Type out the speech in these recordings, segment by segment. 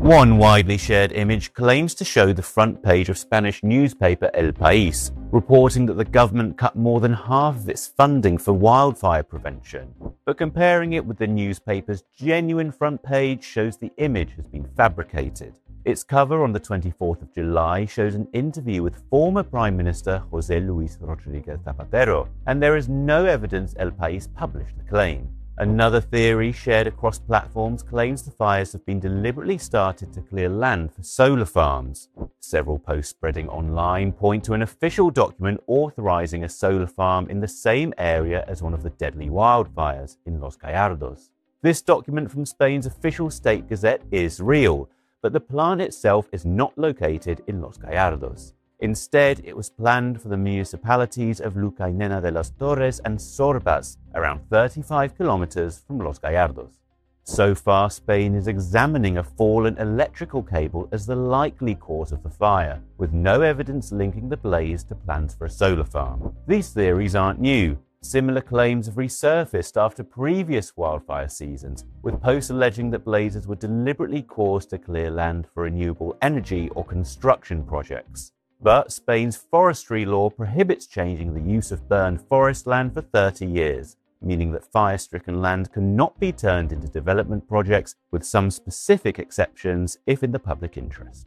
One widely shared image claims to show the front page of Spanish newspaper El País, reporting that the government cut more than half of its funding for wildfire prevention. But comparing it with the newspaper's genuine front page shows the image has been fabricated. Its cover on the 24th of July shows an interview with former Prime Minister José Luis Rodríguez Zapatero, and there is no evidence El País published the claim. Another theory shared across platforms claims the fires have been deliberately started to clear land for solar farms. Several posts spreading online point to an official document authorizing a solar farm in the same area as one of the deadly wildfires in Los Gallardos. This document from Spain's official state gazette is real, but the plant itself is not located in Los Gallardos. Instead, it was planned for the municipalities of Lucainena de las Torres and Sorbas, around 35 kilometers from Los Gallardos. So far, Spain is examining a fallen electrical cable as the likely cause of the fire, with no evidence linking the blaze to plans for a solar farm. These theories aren't new. Similar claims have resurfaced after previous wildfire seasons, with posts alleging that blazes were deliberately caused to clear land for renewable energy or construction projects. But Spain's forestry law prohibits changing the use of burned forest land for 30 years, meaning that fire-stricken land cannot be turned into development projects, with some specific exceptions if in the public interest.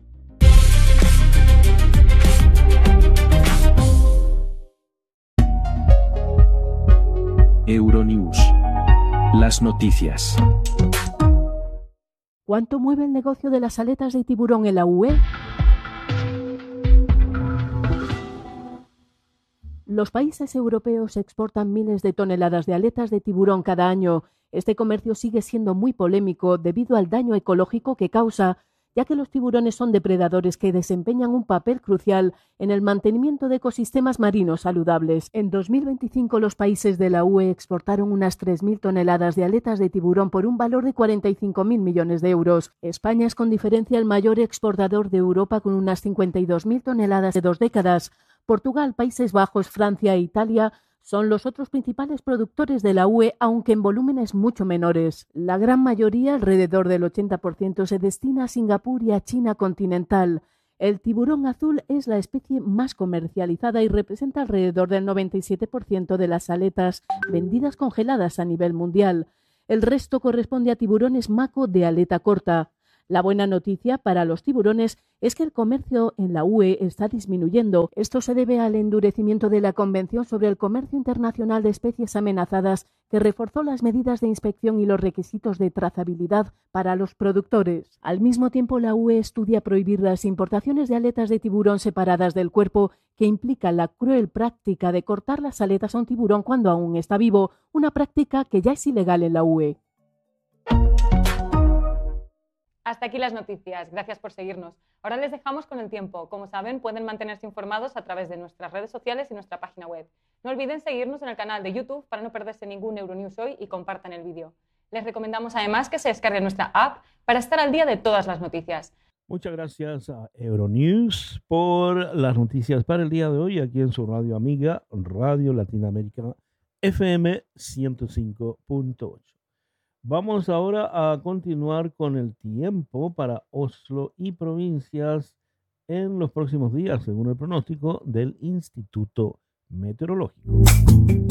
Euronews. Las noticias. ¿Cuánto mueve el negocio de las aletas de tiburón en la UE? Los países europeos exportan miles de toneladas de aletas de tiburón cada año. Este comercio sigue siendo muy polémico debido al daño ecológico que causa, ya que los tiburones son depredadores que desempeñan un papel crucial en el mantenimiento de ecosistemas marinos saludables. En 2025 los países de la UE exportaron unas 3.000 toneladas de aletas de tiburón por un valor de 45.000 millones de euros. España es con diferencia el mayor exportador de Europa con unas 52.000 toneladas de 2 décadas. Portugal, Países Bajos, Francia e Italia son los otros principales productores de la UE, aunque en volúmenes mucho menores. La gran mayoría, alrededor del 80%, se destina a Singapur y a China continental. El tiburón azul es la especie más comercializada y representa alrededor del 97% de las aletas vendidas congeladas a nivel mundial. El resto corresponde a tiburones mako de aleta corta. La buena noticia para los tiburones es que el comercio en la UE está disminuyendo. Esto se debe al endurecimiento de la Convención sobre el Comercio Internacional de Especies Amenazadas, que reforzó las medidas de inspección y los requisitos de trazabilidad para los productores. Al mismo tiempo, la UE estudia prohibir las importaciones de aletas de tiburón separadas del cuerpo, que implica la cruel práctica de cortar las aletas a un tiburón cuando aún está vivo, una práctica que ya es ilegal en la UE. Hasta aquí las noticias. Gracias por seguirnos. Ahora les dejamos con el tiempo. Como saben, pueden mantenerse informados a través de nuestras redes sociales y nuestra página web. No olviden seguirnos en el canal de YouTube para no perderse ningún Euronews hoy y compartan el vídeo. Les recomendamos además que se descarguen nuestra app para estar al día de todas las noticias. Muchas gracias a Euronews por las noticias para el día de hoy aquí en su radio amiga, Radio Latinoamérica FM 105.8. Vamos ahora a continuar con el tiempo para Oslo y provincias en los próximos días, según el pronóstico del Instituto Meteorológico.